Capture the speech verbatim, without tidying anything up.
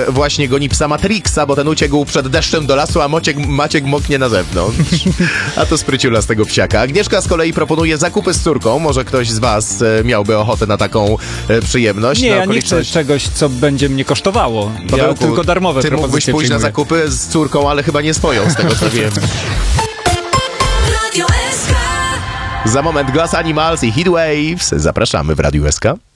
właśnie goni psa Matrixa, bo ten uciekł przed deszczem do lasu, a Maciek, Maciek moknie na zewnątrz. A to spryciula z tego psiaka. Agnieszka z kolei proponuje zakupy z córką. Może ktoś z was miałby ochotę na taką przyjemność. Nie, na ja nie chcę czegoś, co będzie mnie kosztowało. Ja Pawełku, tylko darmowe ty propozycje mógłbyś pójść przyjmuję. na zakupy z córką, ale chyba nie swoją, z tego co wiem. Za moment Glass Animals i Heatwaves. Zapraszamy w Radiu S K.